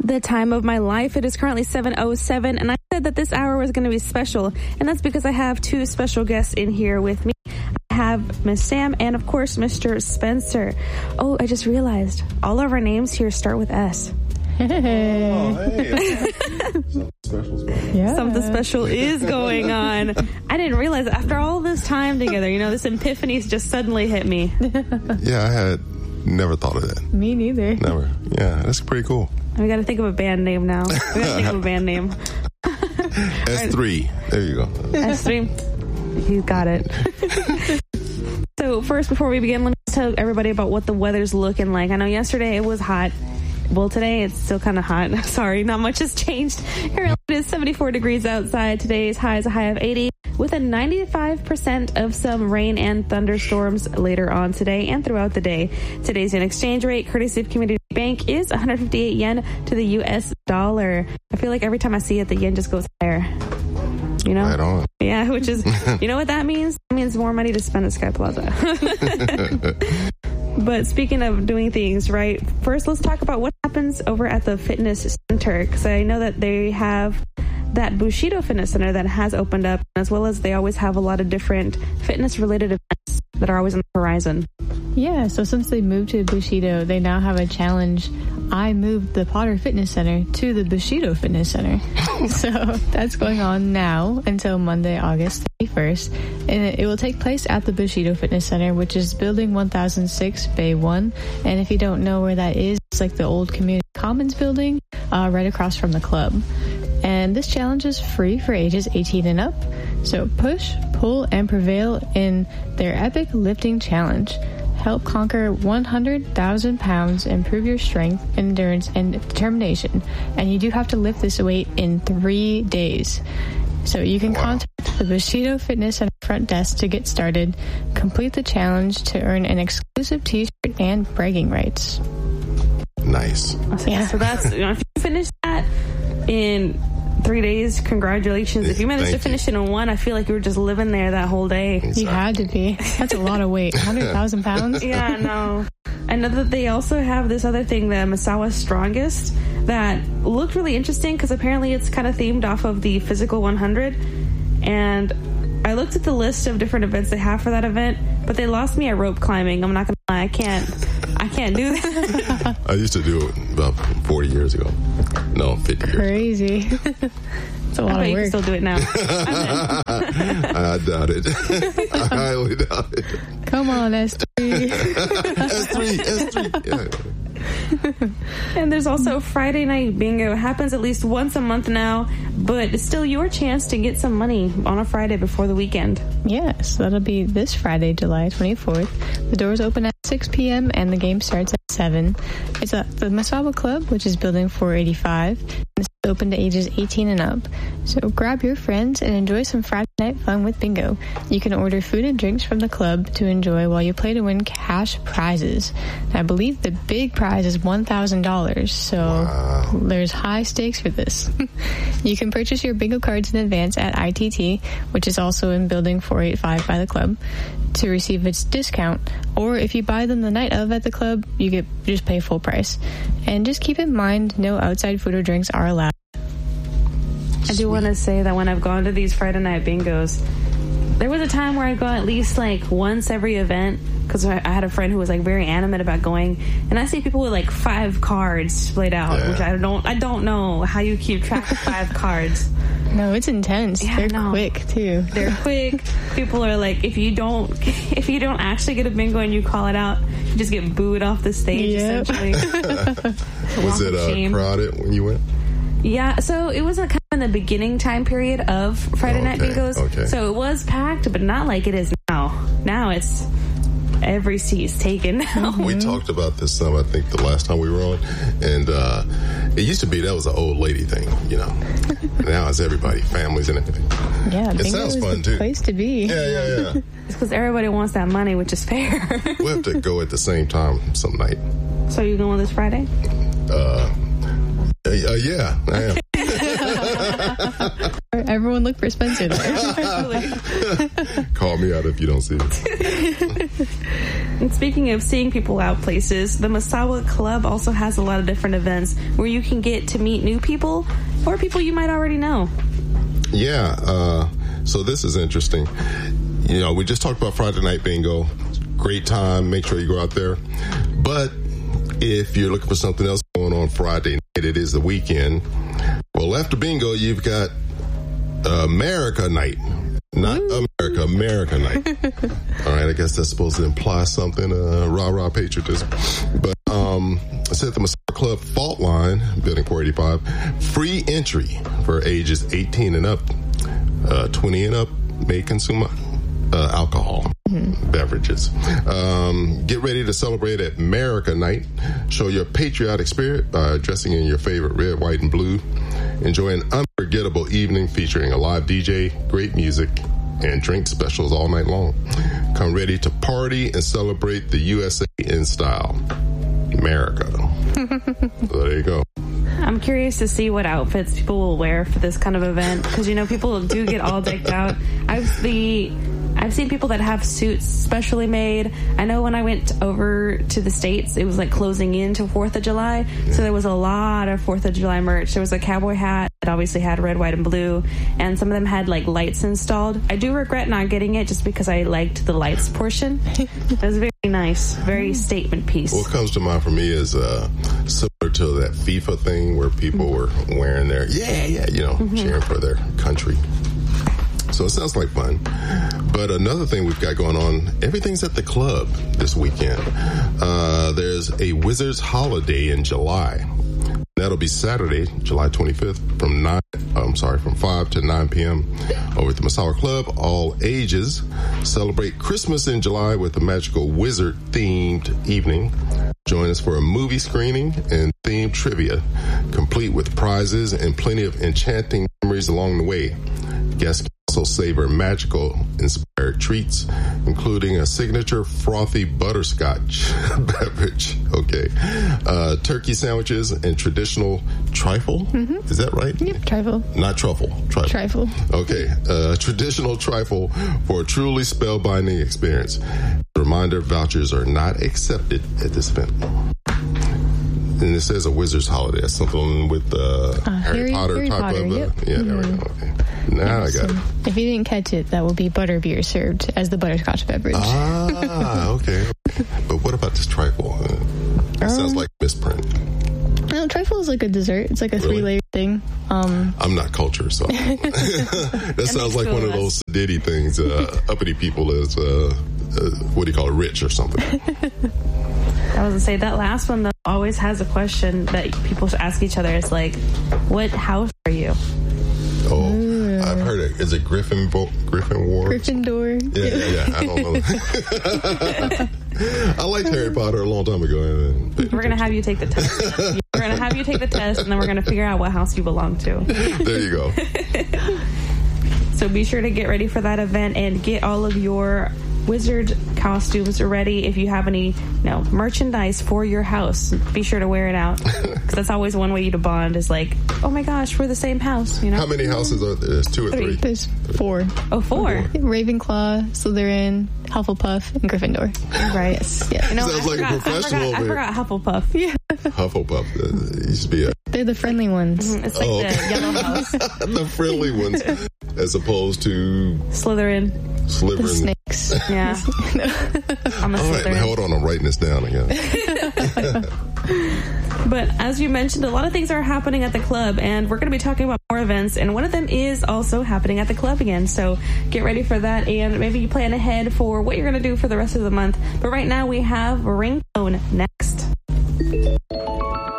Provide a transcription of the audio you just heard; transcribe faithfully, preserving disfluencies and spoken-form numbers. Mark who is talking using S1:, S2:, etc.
S1: the time of my life. It is currently seven oh seven, and I said that this hour was going to be special, and that's because I have two special guests in here with me. I have Miss Sam and, of course, Mister Spencer. Oh, I just realized all of our names here start with S.
S2: Hey. Oh, hey. Something special.
S1: Yeah. Something special is going on. I didn't realize after all this time together, you know, this epiphany's just suddenly hit me.
S2: Yeah, I had never thought of that.
S3: Me neither.
S2: Never. Yeah, that's pretty cool.
S1: We got to think of a band name now. We got to think of a band name.
S2: S three. There you go.
S1: S three. You got it. So first, before we begin, let me tell everybody about what the weather's looking like. I know yesterday it was hot. Well, today it's still kind of hot. Sorry, not much has changed. Currently it is seventy-four degrees outside. Today's high is a high of eighty, with a ninety-five percent of some rain and thunderstorms later on today and throughout the day. Today's yen exchange rate, courtesy of Community Bank, is one hundred fifty-eight yen to the U S dollar. I feel like every time I see it, the yen just goes higher. You know?
S2: Right on.
S1: Yeah, which is, you know what that means? It means more money to spend at Sky Plaza. But speaking of doing things, right, first let's talk about what happens over at the fitness center, because I know that they have that Bushido Fitness Center that has opened up, as well as they always have a lot of different fitness-related events that are always on the horizon.
S3: Yeah, so since they moved to Bushido, they now have a challenge. I moved the Potter Fitness Center to the Bushido Fitness Center. So that's going on now until Monday, August thirty-first. And it, it will take place at the Bushido Fitness Center, which is Building one thousand six, Bay one. And if you don't know where that is, it's like the old Community Commons building uh, right across from the club. And this challenge is free for ages eighteen and up. So push, pull, and prevail in their epic lifting challenge. Help conquer one hundred thousand pounds, improve your strength, endurance, and determination. And you do have to lift this weight in three days. So you can contact the Bushido Fitness Center front desk to get started, complete the challenge to earn an exclusive t-shirt and bragging rights.
S2: Nice.
S1: Yeah. So that's, you know, if you finish that in three days, congratulations. If you managed
S2: Thank
S1: to finish
S2: you.
S1: it in one, I feel like you were just living there that whole day.
S3: You had to be. That's a lot of weight. one hundred thousand pounds?
S1: Yeah, no. I know that they also have this other thing, the Misawa Strongest, that looked really interesting because apparently it's kind of themed off of the Physical one hundred. And I looked at the list of different events they have for that event, but they lost me at rope climbing. I'm not going to lie. I can't. I can't do that.
S2: I used to do it about forty years ago. No, fifty years.
S3: Crazy. It's a lot
S1: I bet
S3: of
S1: you
S3: work.
S1: can still do it now.
S2: I doubt it. I highly doubt it.
S3: Come on, S three.
S2: S three, S three. Yeah.
S1: And there's also Friday Night Bingo. It happens at least once a month now, but it's still your chance to get some money on a Friday before the weekend.
S3: Yes, that'll be this Friday, July twenty-fourth. The doors open at six p.m. and the game starts at seven. It's at the Misawa Club, which is building four eighty-five. It's open to ages eighteen and up. So grab your friends and enjoy some Friday night fun with bingo. You can order food and drinks from the club to enjoy while you play to win cash prizes. I believe the big prize is one thousand dollars, so
S2: Wow.
S3: there's high stakes for this. You can purchase your bingo cards in advance at I T T, which is also in building four eighty-five by the club, to receive its discount. Or if you buy them the night of at the club, you get just pay full price. And just keep in mind, no outside food or drinks are allowed.
S1: I do want to say that when I've gone to these Friday night bingos, there was a time where I'd go at least like once every event, because I I had a friend who was like very animate about going, and I see people with like five cards played out,
S2: Yeah.
S1: which I don't I don't know how you keep track of five cards.
S3: No, it's intense.
S1: Yeah,
S3: They're
S1: no.
S3: quick too.
S1: They're quick. People are like, if you don't if you don't actually get a bingo and you call it out, you just get booed off the stage.
S3: Yep.
S1: Essentially.
S2: Was it uh,
S1: Shame.
S2: crowded when you went?
S1: Yeah, so it was a kind of in the beginning time period of Friday Night
S2: Okay,
S1: Bingos.
S2: okay.
S1: So it was packed, but not like it is now. Now it's every seat is taken now.
S2: We talked about this some, I think, the last time we were on. And uh, it used to be that was an old lady thing, you know. Now it's everybody, families and everything.
S3: Yeah,
S2: It
S3: bingo
S2: sounds
S3: is
S2: fun,
S3: the
S2: too.
S3: place to be.
S2: Yeah, yeah, yeah.
S1: It's because everybody wants that money, which is fair.
S2: We'll have to go at the same time some night.
S1: So you going this Friday?
S2: Uh, uh, yeah, I am.
S3: Everyone look for Spencer there.
S2: Call me out if you don't see it.
S1: And speaking of seeing people out places, the Masawa Club also has a lot of different events where you can get to meet new people or people you might already know.
S2: Yeah, uh, so this is interesting. You know, we just talked about Friday Night Bingo. Great time. Make sure you go out there. But if you're looking for something else going on Friday night, it is the weekend. Well, after bingo, you've got America Night. Not Ooh. America, America Night. All right, I guess that's supposed to imply something, uh, rah-rah patriotism. But um, it's at the Masawa Club Fault Line, Building four eighty-five. Free entry for ages eighteen and up. Uh, twenty and up may consume uh, alcohol. Mm-hmm. Beverages. Um, get ready to celebrate at America Night. Show your patriotic spirit by dressing in your favorite red, white, and blue. Enjoy an unforgettable evening featuring a live D J, great music, and drink specials all night long. Come ready to party and celebrate the U S A in style. America. So there you go.
S1: I'm curious to see what outfits people will wear for this kind of event because, you know, people do get all decked out. I've the... I've seen people that have suits specially made. I know when I went over to the States, it was like closing into fourth of July. Yeah. So there was a lot of fourth of July merch. There was a cowboy hat that obviously had red, white, and blue. And some of them had like lights installed. I do regret not getting it just because I liked the lights portion. It was very nice. Very statement piece.
S2: What comes to mind for me is uh, similar to that FIFA thing where people were wearing their, yeah, yeah, you know, mm-hmm. cheering for their country. So it sounds like fun. But another thing we've got going on, everything's at the club this weekend. Uh, there's a Wizards holiday in July. That'll be Saturday, July twenty-fifth from nine, I'm sorry, from five to nine p.m. over at the Masawa Club. All ages celebrate Christmas in July with a magical wizard themed evening. Join us for a movie screening and themed trivia, complete with prizes and plenty of enchanting memories along the way. Guests also savor magical inspired treats, including a signature frothy butterscotch beverage. Okay. Uh, turkey sandwiches and traditional trifle. Mm-hmm. Is that right?
S3: Yep, trifle.
S2: Not truffle. Trifle.
S3: Trifle.
S2: Okay. Uh, traditional trifle for a truly spellbinding experience. Reminder, vouchers are not accepted at this event. And it says a Wizard's holiday. That's something with uh, uh, Harry, Harry Potter
S3: Harry
S2: type
S3: Potter,
S2: of... Uh,
S3: yep.
S2: Yeah, there
S3: mm-hmm.
S2: we go. Okay. Now I got it.
S3: If you didn't catch it, that will be butterbeer served as the butterscotch beverage.
S2: Ah, okay. But what about this trifle? Uh, it um, sounds like misprint.
S3: No, trifle is like a dessert. It's like a really? three-layer thing. Um,
S2: I'm not cultured, so... that sounds like one of those sedity things. Uh, uppity people is, uh, uh, what do you call it, rich or something.
S1: I was going to say, that last one, though, always has a question that people ask each other. It's like, what house are you?
S2: Oh, Ooh. I've heard it. Is it Griffin Vo- Griffin Ward?
S3: Gryffindor.
S2: Yeah, yeah, yeah. I don't know. I liked Harry Potter a long time ago.
S1: We're going to have you take the test. We're going to have you take the test, and then we're going to figure out what house you belong to.
S2: There you go.
S1: So be sure to get ready for that event and get all of your wizard costumes ready. If you have any, you know, merchandise for your house, be sure to wear it out, because that's always one way to bond, is like, oh my gosh, we're the same house, you know.
S2: How many houses are there? There's two or three?
S3: There's four.
S1: Oh, four.
S3: Ravenclaw, Slytherin, Hufflepuff, and Gryffindor. Right. Yes. Yeah.
S2: You know, Sounds I like forgot, a professional.
S1: I forgot, I forgot Hufflepuff. Yeah.
S2: Hufflepuff. Uh, used to be a...
S3: They're the friendly ones.
S1: Mm-hmm. It's like oh. the yellow house.
S2: The friendly ones, as opposed to
S1: Slytherin.
S2: Slytherin.
S3: The snakes.
S1: Yeah. I'm a
S2: All
S1: Slytherin.
S2: right, hold on. I'm writing this down again.
S1: But as you mentioned, a lot of things are happening at the club, and we're going to be talking about more events, and one of them is also happening at the club again. So get ready for that, and maybe you plan ahead for what you're going to do for the rest of the month. But right now we have Ringtone next.